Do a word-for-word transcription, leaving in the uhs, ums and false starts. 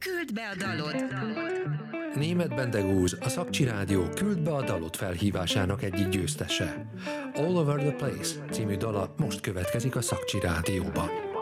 Küld be a dalod! Németh Bendegúz, a Szakcsi Rádió Küld be a dalod felhívásának egyik győztese. All Over the Place című dala most következik a Szakcsi Rádióban.